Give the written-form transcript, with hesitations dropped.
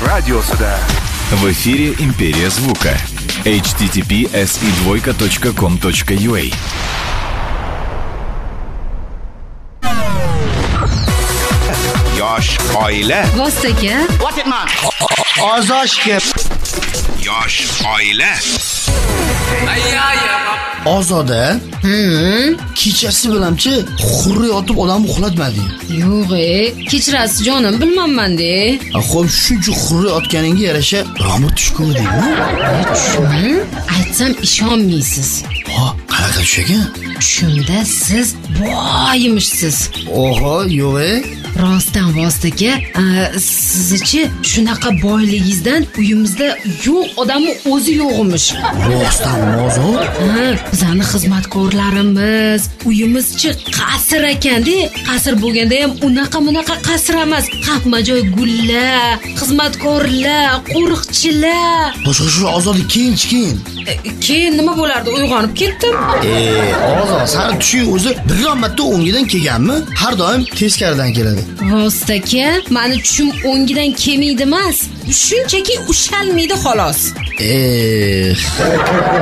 radiosida. В эфире «Империя звука». https://com.ua. Yosh oila. Vostoka. What it man? Ozoshga. Yosh oila. Ozoda. Kechasi bilamchi xurri yotib odam uxlatmadi. Yo'q, kechirasiz jonim, bilmayman-da. Xo'p, shuncha xurri yotganingga yarasha rahmat tush ko'rdingmi? Aytsam ishonmaysiz. Ha, qanaqa tush ekan? Tushimda siz boyimishsiz. Oho, yo'q. Rostdan Vostoka, siz-chi shunaqa boyligingizdan uyimizda yo'q odamni o'zi yo'g'imish. Rostdan mozo? Bizning xizmatkorlarimiz, uyimizchi qasr ekan-da. Qasr bo'lganda ham unaqa qasr emas. Hamma joy gullar, xizmatkorlar, qo'riqchilar. Boshqa shu Ozodi keyin. Keyin nima bo'lardi? Uyg'onib ketdim. Ozod, sani tushing o'zi biron marta o'ngidan kelganmi? Har doim teskaridan keladi. Vostoka, meni tushim o'ngidan kelmaydi emas. Shunchaki ushalmaydi xolos.